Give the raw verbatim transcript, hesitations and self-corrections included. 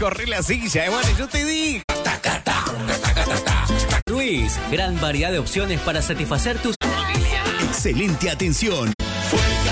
correr la silla. Eh, bueno, yo te dije. Ruiz, gran variedad de opciones para satisfacer tus... Excelente atención.